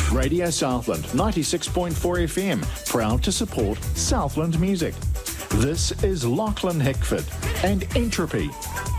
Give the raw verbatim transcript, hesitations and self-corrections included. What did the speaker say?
Radio Southland ninety-six point four F M, proud to support Southland music. This is Lachlan Hickford and Entropy.